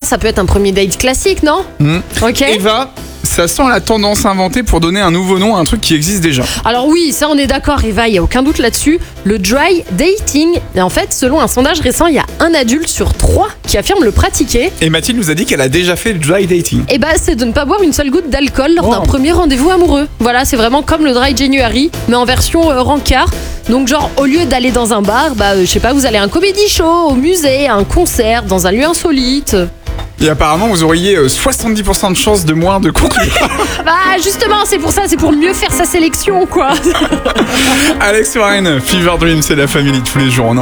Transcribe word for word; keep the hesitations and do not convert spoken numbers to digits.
ça peut être un premier date classique, non ? Mmh. Ok. Eva, ça sent la tendance inventée pour donner un nouveau nom à un truc qui existe déjà. Alors oui, ça on est d'accord Eva, il n'y a aucun doute là-dessus. Le dry dating, et en fait, selon un sondage récent, il y a un adulte sur trois qui affirme le pratiquer. Et Mathilde nous a dit qu'elle a déjà fait le dry dating. Et bah c'est de ne pas boire une seule goutte d'alcool lors Oh. d'un premier rendez-vous amoureux. Voilà, c'est vraiment comme le dry January, mais en version euh, rencard. Donc genre, au lieu d'aller dans un bar, bah euh, je sais pas, vous allez à un comédie show, au musée, à un concert, dans un lieu insolite. Et apparemment, vous auriez euh, soixante-dix pour cent de chances de moins de conclure. Bah justement, c'est pour ça, c'est pour mieux faire sa sélection, quoi. Alex Warren, Fever Dream, c'est la famille tous les jours. On en